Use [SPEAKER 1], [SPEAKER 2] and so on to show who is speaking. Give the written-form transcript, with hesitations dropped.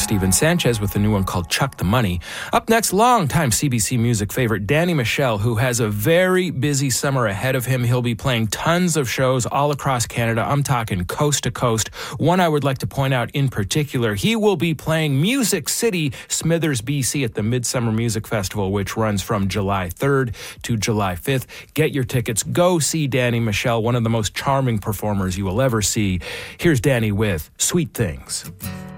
[SPEAKER 1] Steven Sanchez with the new one called Chuck the Money. Up next, longtime CBC music favorite Danny Michel, who has a very busy summer ahead of him. He'll be playing tons of shows all across Canada. I'm talking coast to coast. One I would like to point out in particular, he will be playing Music City, Smithers, BC at the Midsummer Music Festival, which runs from July 3rd to July 5th. Get your tickets. Go see Danny Michel, one of the most charming performers you will ever see. Here's Danny with Sweet Things.